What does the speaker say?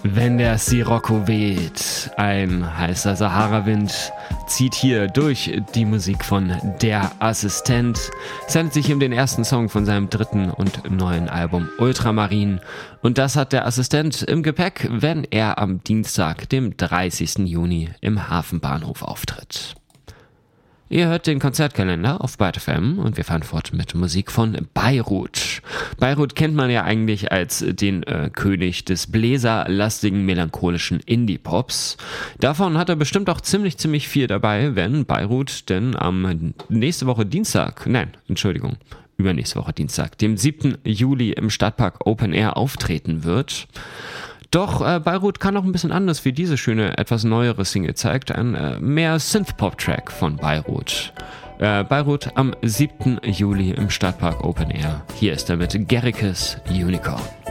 Wenn der Sirocco weht, ein heißer Sahara-Wind zieht hier durch die Musik von Der Assistent. Es handelt sich um den ersten Song von seinem dritten und neuen Album Ultramarin. Und das hat der Assistent im Gepäck, wenn er am Dienstag, dem 30. Juni im Hafenbahnhof auftritt. Ihr hört den Konzertkalender auf Byte FM und wir fahren fort mit Musik von Beirut. Beirut kennt man ja eigentlich als den König des bläserlastigen, melancholischen Indie-Pops. Davon hat er bestimmt auch ziemlich viel dabei, wenn Beirut denn am übernächste Woche Dienstag, dem 7. Juli im Stadtpark Open Air auftreten wird. Doch Beirut kann auch ein bisschen anders, wie diese schöne, etwas neuere Single zeigt. Ein mehr Synth-Pop-Track von Beirut. Beirut am 7. Juli im Stadtpark Open Air. Hier ist er mit Gericke's Unicorn.